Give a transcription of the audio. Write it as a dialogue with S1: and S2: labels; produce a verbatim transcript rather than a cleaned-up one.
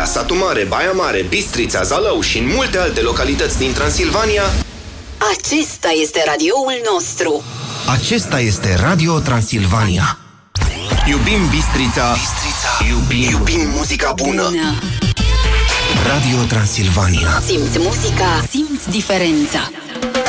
S1: Satu Mare, Baia Mare, Bistrița, Zalău și în multe alte localități din Transilvania.
S2: Acesta este radioul nostru.
S3: Acesta este Radio Transilvania.
S1: Iubim Bistrița, Bistrița. Iubim, iubim muzica bună. bună.
S3: Radio Transilvania.
S2: Simți muzica, simți diferența.